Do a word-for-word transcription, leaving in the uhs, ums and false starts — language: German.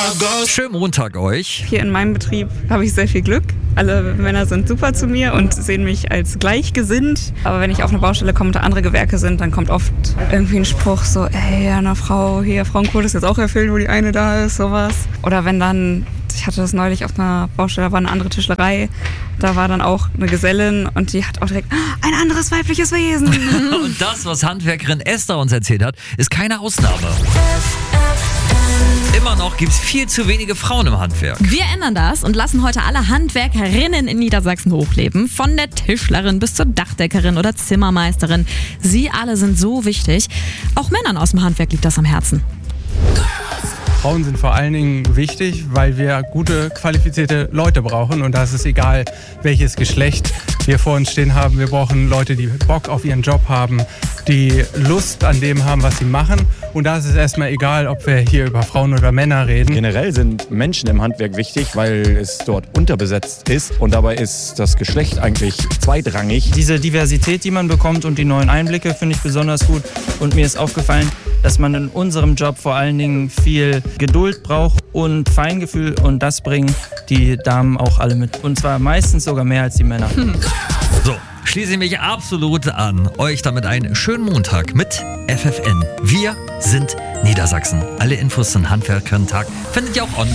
Schönen Montag euch. Hier in meinem Betrieb habe ich sehr viel Glück. Alle Männer sind super zu mir und sehen mich als gleichgesinnt. Aber wenn ich auf eine Baustelle komme und da andere Gewerke sind, dann kommt oft irgendwie ein Spruch so, ey, eine Frau, hier, Frauenquote ist jetzt auch erfüllt, wo die eine da ist, sowas. Oder wenn dann, ich hatte das neulich auf einer Baustelle, da war eine andere Tischlerei, da war dann auch eine Gesellin und die hat auch direkt ein anderes weibliches Wesen. Und das, was Handwerkerin Esther uns erzählt hat, ist keine Ausnahme. Immer noch gibt es viel zu wenige Frauen im Handwerk. Wir ändern das und lassen heute alle Handwerkerinnen in Niedersachsen hochleben. Von der Tischlerin bis zur Dachdeckerin oder Zimmermeisterin. Sie alle sind so wichtig. Auch Männern aus dem Handwerk liegt das am Herzen. Frauen sind vor allen Dingen wichtig, weil wir gute, qualifizierte Leute brauchen. Und da ist es egal, welches Geschlecht wir vor uns stehen haben. Wir brauchen Leute, die Bock auf ihren Job haben, die Lust an dem haben, was sie machen. Und da ist es erstmal egal, ob wir hier über Frauen oder Männer reden. Generell sind Menschen im Handwerk wichtig, weil es dort unterbesetzt ist. Und dabei ist das Geschlecht eigentlich zweitrangig. Diese Diversität, die man bekommt und die neuen Einblicke, finde ich besonders gut. Und mir ist aufgefallen, dass man in unserem Job vor allen Dingen viel Geduld braucht und Feingefühl. Und das bringen die Damen auch alle mit. Und zwar meistens sogar mehr als die Männer. So, schließe ich mich absolut an. Euch damit einen schönen Montag mit F F N. Wir sind Niedersachsen. Alle Infos zum Handwerkertag findet ihr auch online.